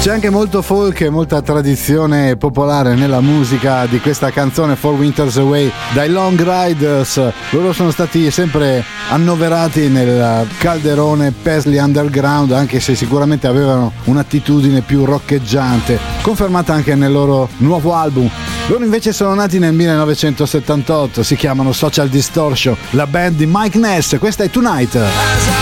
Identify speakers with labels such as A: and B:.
A: C'è anche molto folk e molta tradizione popolare nella musica di questa canzone Four Winters Away dai Long Riders. Loro sono stati sempre annoverati nel calderone Paisley Underground, anche se sicuramente avevano un'attitudine più roccheggiante, confermata anche nel loro nuovo album. Loro invece sono nati nel 1978, si chiamano Social Distortion, la band di Mike Ness. Questa è Tonight.